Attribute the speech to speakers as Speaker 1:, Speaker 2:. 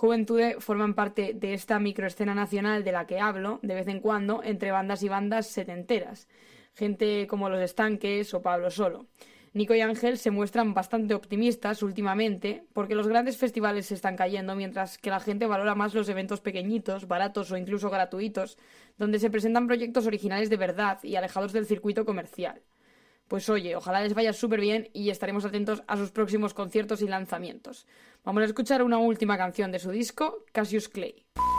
Speaker 1: Juventude forman parte de esta microescena nacional de la que hablo de vez en cuando entre bandas y bandas setenteras. Gente como Los Estanques o Pablo Solo. Nico y Ángel se muestran bastante optimistas últimamente porque los grandes festivales se están cayendo mientras que la gente valora más los eventos pequeñitos, baratos o incluso gratuitos, donde se presentan proyectos originales de verdad y alejados del circuito comercial. Pues oye, ojalá les vaya súper bien y estaremos atentos a sus próximos conciertos y lanzamientos. Vamos a escuchar una última canción de su disco, Cassius Clay.